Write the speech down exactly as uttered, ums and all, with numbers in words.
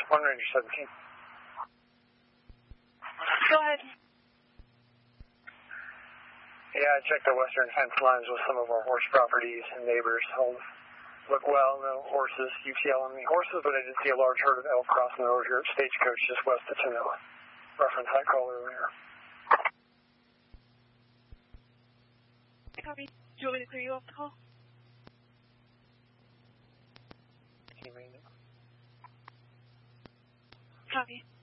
one Ranger seventeen. Go ahead. Yeah, I checked the western fence lines with some of our horse properties and neighbors. All look well, no horses, U T L on the horses, but I did see a large herd of elk crossing the road here at Stagecoach just west of Tanoa. Reference I called earlier. Copy. Do you want me to clear you off the call? Can you read it? Copy.